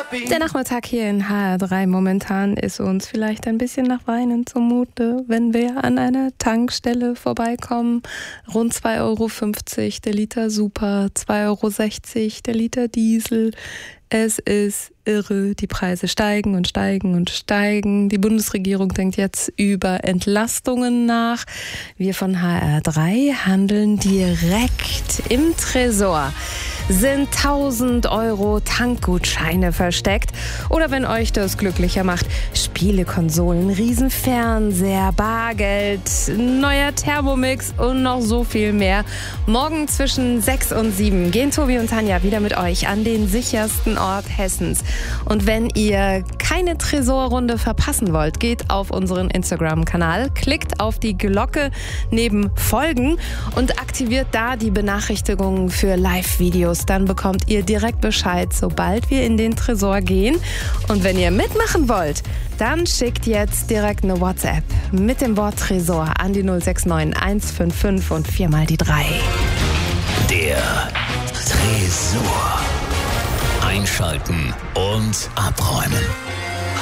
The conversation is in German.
Der Nachmittag hier in HR3 momentan ist uns vielleicht ein bisschen nach Weinen zumute, wenn wir an einer Tankstelle vorbeikommen. Rund 2,50 € der Liter Super, 2,60 € der Liter Diesel. Es ist irre, die Preise steigen und steigen und steigen. Die Bundesregierung denkt jetzt über Entlastungen nach. Wir von HR3 handeln direkt im Tresor. Sind 1.000 € Tankgutscheine versteckt? Oder wenn euch das glücklicher macht, Spielekonsolen, Riesenfernseher, Bargeld, neuer Thermomix und noch so viel mehr. Morgen zwischen 6 und 7 gehen Tobi und Tanja wieder mit euch an den sichersten Ort Hessens. Und wenn ihr keine Tresorrunde verpassen wollt, geht auf unseren Instagram-Kanal, klickt auf die Glocke neben Folgen und aktiviert da die Benachrichtigungen für Live-Videos. Dann bekommt ihr direkt Bescheid, sobald wir in den Tresor gehen. Und wenn ihr mitmachen wollt, dann schickt jetzt direkt eine WhatsApp mit dem Wort Tresor an die 069 155 und 4 mal die 3. Der Tresor. Einschalten und abräumen.